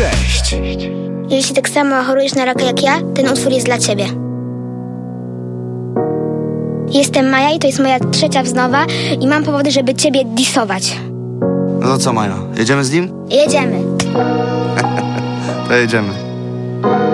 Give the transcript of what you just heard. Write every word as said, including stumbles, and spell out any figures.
sześć. Jeśli tak samo chorujesz na raka jak ja, ten utwór jest dla ciebie. Jestem Maja i to jest moja trzecia wznowa i mam powody, żeby ciebie disować. No to co, Maja? Jedziemy z nim? Jedziemy. To jedziemy.